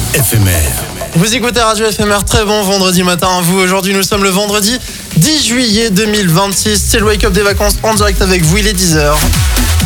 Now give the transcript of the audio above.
éphémère. Vous écoutez Radio éphémère, très bon vendredi matin à vous. Aujourd'hui nous sommes le vendredi 10 juillet 2026. C'est le wake-up des vacances en direct avec vous, il est 10h.